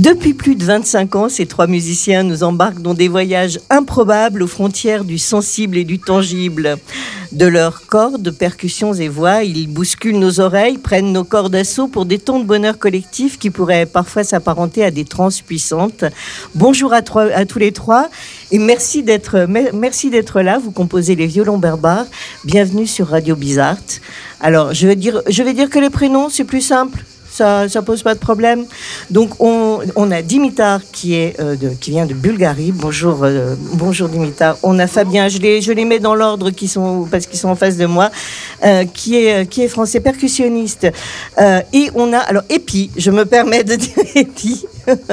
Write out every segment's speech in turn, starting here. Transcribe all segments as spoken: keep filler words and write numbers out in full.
Depuis plus de vingt-cinq ans, ces trois musiciens nous embarquent dans des voyages improbables aux frontières du sensible et du tangible. De leurs cordes, percussions et voix, ils bousculent nos oreilles, prennent nos corps d'assaut pour des tons de bonheur collectif qui pourraient parfois s'apparenter à des transes puissantes. Bonjour à, trois, à tous les trois et merci d'être, merci d'être là. Vous composez les violons barbares. Bienvenue sur Radio Bizart. Alors, je vais dire, je vais dire que les prénoms, c'est plus simple. Ça ne pose pas de problème. Donc, on, on a Dimitar qui, est, euh, de, qui vient de Bulgarie. Bonjour, euh, bonjour Dimitar. On a Fabien, je les, je les mets dans l'ordre qui sont, parce qu'ils sont en face de moi, euh, qui, est, qui est français, percussionniste. Euh, et on a, alors, Epi, je me permets de dire Epi.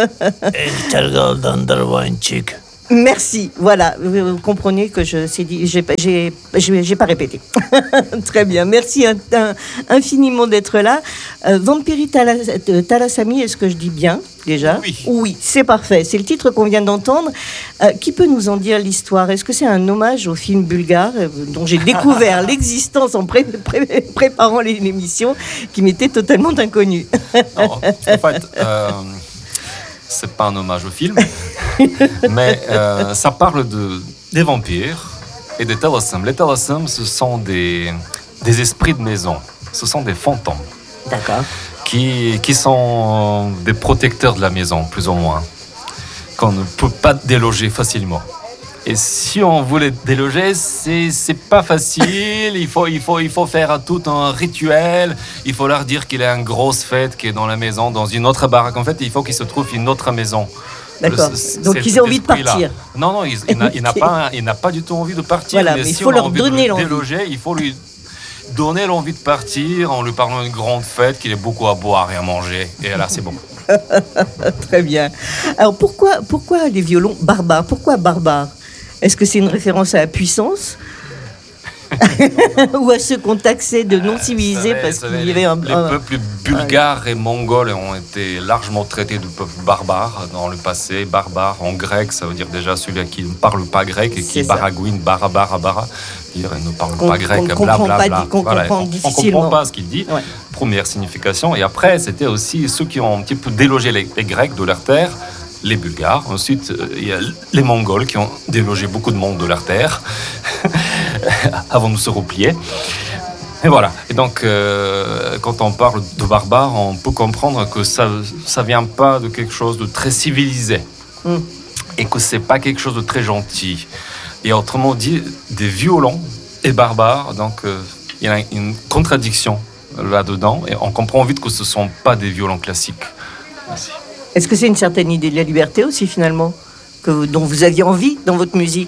Merci, voilà, vous comprenez que je sais, j'ai, j'ai, j'ai, j'ai pas répété. Très bien, merci un, un, infiniment d'être là. Euh, Vampiri Thalassámi, est-ce que je dis bien déjà ? Oui. Oui, c'est parfait, c'est le titre qu'on vient d'entendre. Euh, qui peut nous en dire l'histoire ? Est-ce que c'est un hommage au film bulgare euh, dont j'ai découvert l'existence en pré- pré- préparant l'émission, qui m'était totalement inconnue ? Non, en fait... Euh... c'est pas un hommage au film, mais euh, ça parle de, des vampires et des Thalassámi. Les Thalassámi, ce sont des, des esprits de maison, ce sont des fantômes. D'accord. Qui, qui sont des protecteurs de la maison, plus ou moins, qu'on ne peut pas déloger facilement. Et si on voulait déloger, c'est, c'est pas facile. Il faut, il, faut, il faut faire tout un rituel. Il faut leur dire qu'il y a une grosse fête qui est dans la maison, dans une autre baraque. En fait, il faut qu'il se trouve une autre maison. D'accord. Le, Donc, ils ont envie de partir. Non, non, il, il, n'a, il, n'a pas, il n'a pas du tout envie de partir. Voilà, mais, mais si il faut on leur a envie donner de l'envie. Déloger, il faut lui donner l'envie de partir en lui parlant d'une grande fête, qu'il ait beaucoup à boire et à manger. Et là, c'est bon. Très bien. Alors, pourquoi, pourquoi les violons barbares ? Pourquoi barbares ? Est-ce que c'est une référence à la puissance ou à ceux qu'on taxait de non civilisés euh, parce savez, qu'il y avait un... Les un... peuples bulgares et mongols ont été largement traités de peuples barbares dans le passé. Barbare en grec, ça veut dire déjà celui qui ne parle pas grec et qui baragouine, bara, bara, bara. Dire, il ne parle qu'on, pas grec, qu'on bla, bla, pas, bla. Qu'on voilà, comprend on difficilement. On ne comprend pas ce qu'il dit. Ouais. Première signification. Et après, c'était aussi ceux qui ont un petit peu délogé les, les Grecs de leur terre. Les Bulgares. Ensuite, il y a les Mongols qui ont délogé beaucoup de monde de leur terre avant de se replier. Et voilà. Et donc, euh, quand on parle de barbares, on peut comprendre que ça ça vient pas de quelque chose de très civilisé mm. et que c'est pas quelque chose de très gentil. Et autrement dit, des violons et barbares. Donc, euh, il y a une contradiction là-dedans et on comprend vite que ce sont pas des violons classiques. Merci. Est-ce que c'est une certaine idée de la liberté aussi, finalement, que, dont vous aviez envie dans votre musique ?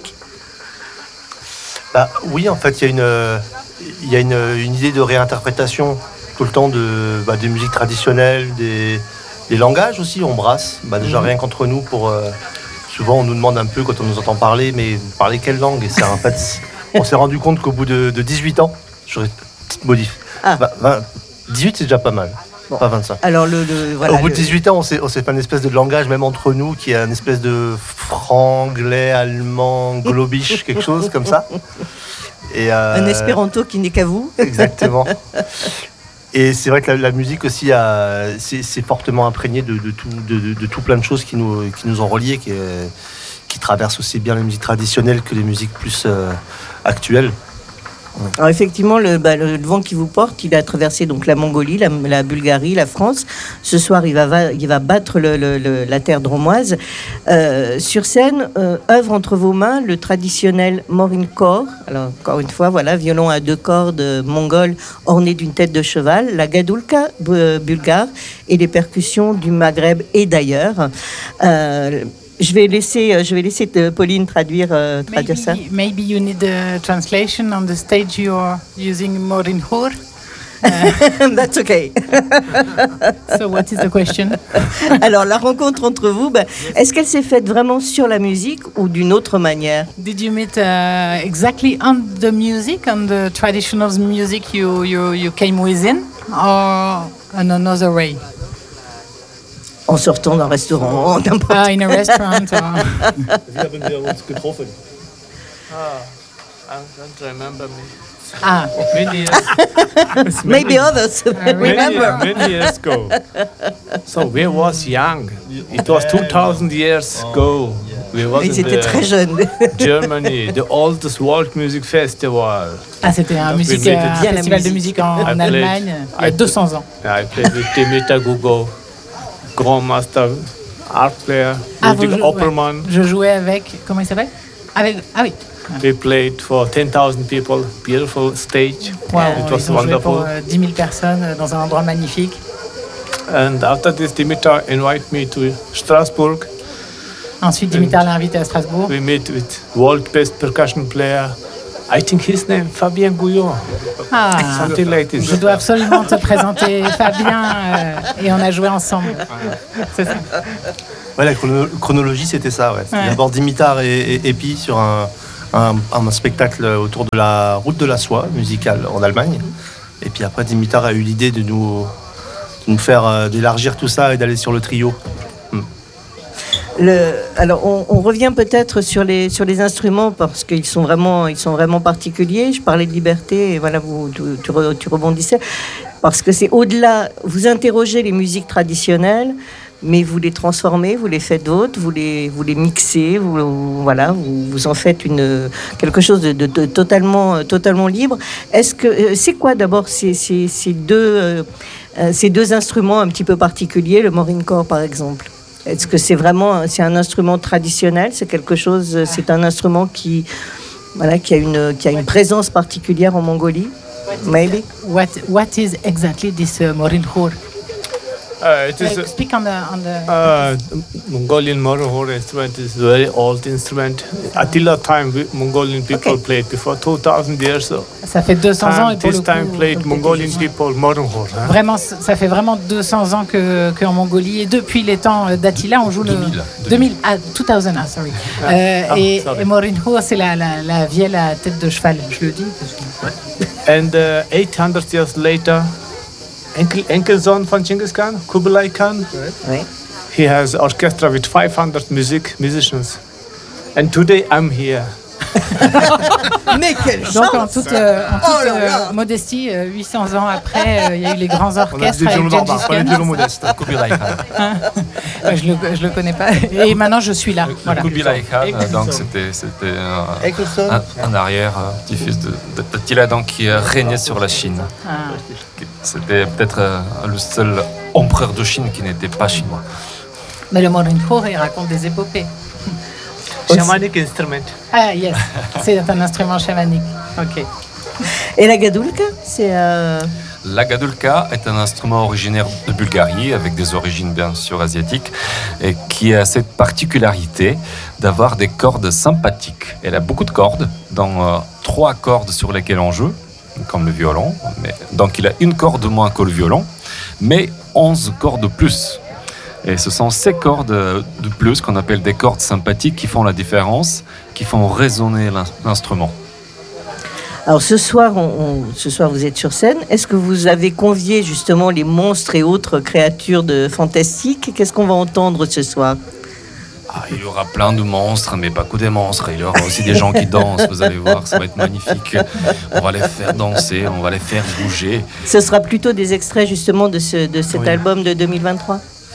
Bah, oui, en fait, il y a, une, il y a une, une idée de réinterprétation tout le temps de, bah, des musiques traditionnelles, des, des langages aussi, on brasse. Bah, déjà, mmh. rien qu'entre nous, pour, euh, souvent, on nous demande un peu, quand on nous entend parler, mais vous parlez quelle langue ? Et c'est, en fait, on s'est rendu compte qu'au bout de, de dix-huit ans, j'aurais une petite modif. Ah. Bah, vingt, dix-huit, c'est déjà pas mal. Bon. Pas vingt-cinq. Alors le, le, voilà, Au bout le... de dix-huit ans, on s'est, on s'est fait une espèce de langage, même entre nous, qui est une espèce de franglais, allemand, globish, quelque chose comme ça. Et euh... Un espéranto qui n'est qu'à vous. Exactement. Et c'est vrai que la, la musique aussi, a, c'est, c'est fortement imprégné de, de, tout, de, de, de tout plein de choses qui nous, qui nous ont reliés, qui, qui traversent aussi bien les musiques traditionnelles que les musiques plus euh, actuelles. Alors effectivement, le, bah, le vent qui vous porte, il a traversé donc la Mongolie, la, la Bulgarie, la France. Ce soir, il va, il va battre le, le, le, la terre dromoise. Euh, sur scène, euh, œuvre entre vos mains le traditionnel morinkhor. Alors encore une fois, voilà, violon à deux cordes mongol orné d'une tête de cheval, la gadoulka euh, bulgare et les percussions du Maghreb et d'ailleurs. Euh, Je vais laisser, je vais laisser Pauline traduire, euh, traduire maybe, ça. Maybe you need a translation on the stage. You're using morinkhor. Uh, That's okay. So what is the question? Alors la rencontre entre vous, ben, est-ce qu'elle s'est faite vraiment sur la musique ou d'une autre manière? Did you meet uh, exactly on the music, on the traditional music you you you came within, or in another way? En sortant d'un restaurant, n'importe. Ah, in a restaurant. Or... Wie haben wir uns getroffen? Ah, I don't remember me. Ah, Many years. Maybe others remember. Many, many years ago. So we was young. It was two thousand years ago. We was Ils in étaient très the jeunes. Germany, the oldest world music festival. ah c'était un, musique, Oui, mais un bien la festival de musique. musique en, en I played- Allemagne il y a I- deux cents ans. I played with Dimitar Gugo, Grand Master, art player, Ah, vous Ludwig jouez- Oppermann. Je jouais avec, comment il s'appelle avec, Ah oui, We played for ten thousand people, beautiful stage. wow, It was ils ont joué wonderful. pour euh, dix mille personnes euh, dans un endroit magnifique. And after this, Dimitar invited me to Strasbourg. Ensuite, Dimitar l'a invité à Strasbourg. We met with world best percussion player. I think his name Fabien Gouillon, Ah, something like this. je dois absolument te présenter Fabien euh, et on a joué ensemble. C'est ça. Ouais, la chrono- chronologie, c'était ça. Ouais. C'était Ouais. D'abord Dimitar et, et Epi sur un, un, un spectacle autour de la route de la soie musicale en Allemagne. Et puis après, Dimitar a eu l'idée de nous, de nous faire euh, d'élargir tout ça et d'aller sur le trio. Le, alors, on, on revient peut-être sur les, sur les instruments parce qu'ils sont vraiment, ils sont vraiment particuliers. Je parlais de liberté et voilà, vous, tu, tu re- tu rebondissais. Parce que c'est au-delà, vous interrogez les musiques traditionnelles, mais vous les transformez, vous les faites d'autres, vous les, vous les mixez, vous, vous- voilà, vous, vous en faites une, quelque chose de, de- de totalement, totalement libre. Est-ce que, euh, c'est quoi d'abord ces, ces, ces deux, euh, euh, ces deux instruments un petit peu particuliers, le morincore par exemple? Est-ce que c'est vraiment c'est un instrument traditionnel? C'est quelque chose, c'est un instrument qui, voilà, qui a une, qui a une présence particulière en Mongolie? Maybe. What What is exactly this uh, morinkhor? Uh, it is Like, a, speak on the on the. uh, Mongolian morinkhor instrument is a very old instrument. Attila time, we, Mongolian people Okay. played before two thousand years ago. Ça fait deux cents ans et And pour le this coup, time played comme Mongolian t'as dit, people morinkhor. Huh? Vraiment, ça fait vraiment deux cents ans que qu'en Mongolie et depuis les temps d'Attila, on joue le deux mille. deux mille ah deux mille ah sorry. Euh, Ah, et, sorry. et morinkhor, c'est la, la la vielle à tête de cheval. Je le dis. Parce que... And uh, eight hundred years later, Enkel, Enkelson von Genghis Khan, Kublai Khan, Oui. he has orchestra with five hundred music musicians. And today I'm here. Mais quelle Donc en toute, euh, en toute Oh là là. euh, modestie, euh, huit cents ans après, euh, il y a eu les grands orchestres avec violons Gengis barbares, pas les Khan. violons modestes. Kubilai Khan. Ouais, je le je le connais pas. Et maintenant je suis là. Voilà. Kubilai Khan, euh, donc c'était c'était un, Eccleston. un, un arrière euh, petit-fils de, de d'Attila, donc qui euh, régnait sur la Chine. Ah. C'était peut-être euh, le seul empereur de Chine qui n'était pas chinois. Mais le morinkhor, il raconte des épopées. Shamanic instrument. Ah yes, c'est un instrument chamanique. Ok. Et la gadoulka, c'est euh, La gadulka est un instrument originaire de Bulgarie, avec des origines bien sûr asiatiques, et qui a cette particularité d'avoir des cordes sympathiques. Elle a beaucoup de cordes, dont euh, trois cordes sur lesquelles on joue, comme le violon. Mais, donc il a une corde de moins que le violon, mais onze cordes de plus. Et ce sont ces cordes de plus qu'on appelle des cordes sympathiques qui font la différence, qui font résonner l'in- l'instrument. Alors ce soir, on, on- ce soir vous êtes sur scène. Est-ce que vous avez convié justement les monstres et autres créatures de fantastiques? Qu'est-ce qu'on va entendre ce soir? Ah, il y aura plein de monstres, mais pas que des monstres. Il y aura aussi des gens qui dansent, vous allez voir, ça va être magnifique. On va les faire danser, on va les faire bouger. Ce sera plutôt des extraits justement de, ce, de cet Oui. album de deux mille vingt-trois.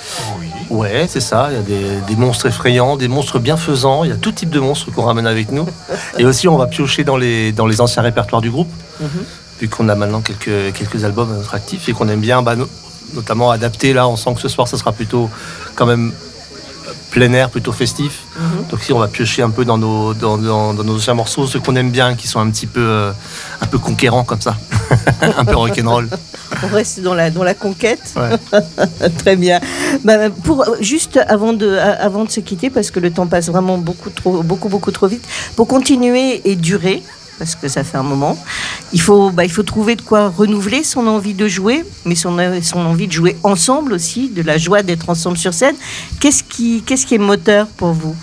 Ouais, c'est ça. Il y a des, des monstres effrayants, des monstres bienfaisants. Il y a tout type de monstres qu'on ramène avec nous. Et aussi, on va piocher dans les, dans les anciens répertoires du groupe, vu qu'on a maintenant quelques, quelques albums à notre actif et qu'on aime bien, bah, no- notamment adapter. Là, on sent que ce soir, ça sera plutôt quand même plein air, plutôt festif. Donc, si on va piocher un peu dans nos, dans, dans- dans nos anciens morceaux, ceux qu'on aime bien, qui sont un petit peu, euh, un peu conquérants comme ça, un peu rock'n'roll. On reste dans la, dans la conquête. Ouais. Très bien. Bah, pour, juste avant de, avant de se quitter, parce que le temps passe vraiment beaucoup, trop, beaucoup, beaucoup trop vite, pour continuer et durer, parce que ça fait un moment, il faut, bah, il faut trouver de quoi renouveler son envie de jouer, mais son, son envie de jouer ensemble aussi, de la joie d'être ensemble sur scène. Qu'est-ce qui, qu'est-ce qui est moteur pour vous?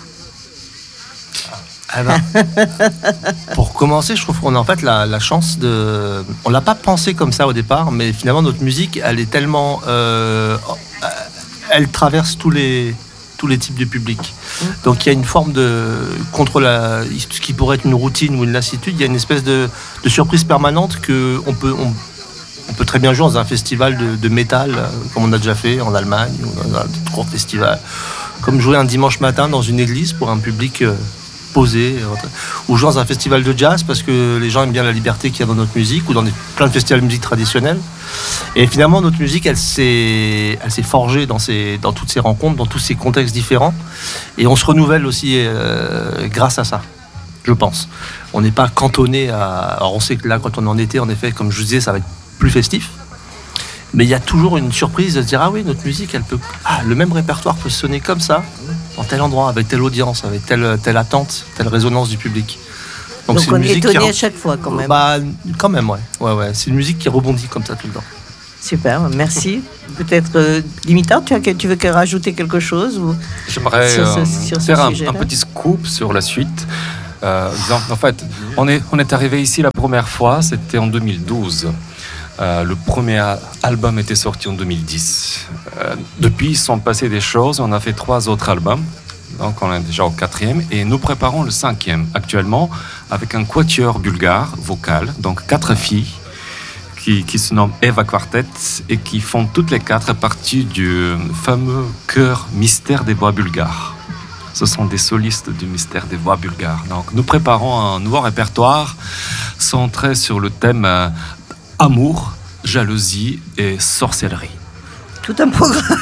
Eh ben, pour commencer, je trouve qu'on a en fait la, la chance de... On l'a pas pensé comme ça au départ, mais finalement notre musique, elle est tellement... euh, elle traverse tous les, tous les types de publics. Donc il y a une forme de contre la ce qui pourrait être une routine ou une lassitude, il y a une espèce de, de surprise permanente que on peut on, on peut très bien jouer dans un festival de, de métal comme on a déjà fait en Allemagne ou dans un gros festival, comme jouer un dimanche matin dans une église pour un public euh, posé, ou jouer dans un festival de jazz parce que les gens aiment bien la liberté qu'il y a dans notre musique, ou dans des, plein de festivals de musique traditionnelle. Et finalement, notre musique, elle s'est, elle s'est forgée dans, ces, dans toutes ces rencontres, dans tous ces contextes différents. Et on se renouvelle aussi euh, grâce à ça, je pense. On n'est pas cantonné à... Alors on sait que là, quand on est en été, en effet, comme je vous disais, ça va être plus festif. Mais il y a toujours une surprise de se dire, ah oui, notre musique, elle peut... Ah, le même répertoire peut sonner comme ça, dans tel endroit, avec telle audience, avec telle, telle attente, telle résonance du public. Donc, Donc c'est on une est musique étonné qui... à chaque fois quand même. Bah, quand même, ouais. ouais, ouais. C'est une musique qui rebondit comme ça tout le temps. Super, merci. Peut-être, euh, Dimitar, tu, as, tu veux rajouter quelque chose ou... J'aimerais sur ce, euh, sur ce faire un, sujet-là. un petit scoop sur la suite. Euh, en fait, on est, on est arrivé ici la première fois, c'était en deux mille douze. Euh, le premier album était sorti en deux mille dix. Euh, depuis, ils sont passés des choses. On a fait trois autres albums. Donc, on est déjà au quatrième. Et nous préparons le cinquième actuellement avec un quatuor bulgare vocal. Donc, quatre filles qui, qui se nomment Eva Quartet et qui font toutes les quatre partie du fameux chœur Mystère des voix bulgares. Ce sont des solistes du Mystère des voix bulgares. Donc, nous préparons un nouveau répertoire centré sur le thème euh, amour, jalousie et sorcellerie. Tout un programme.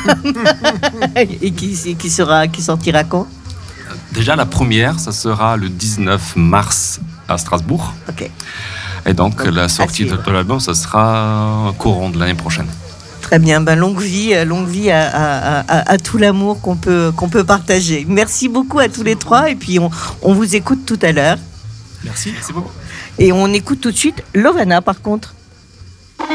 Et qui, qui, sera, qui sortira quand? Déjà, la première, ça sera le dix-neuf mars à Strasbourg. Ok. Et donc, donc la sortie de, de l'album, ça sera courant de l'année prochaine. Très bien, ben, longue vie, longue vie à, à, à, à tout l'amour qu'on peut, qu'on peut partager. Merci beaucoup à tous les trois et puis on, on vous écoute tout à l'heure. Merci, merci beaucoup. Et on écoute tout de suite Lovana par contre.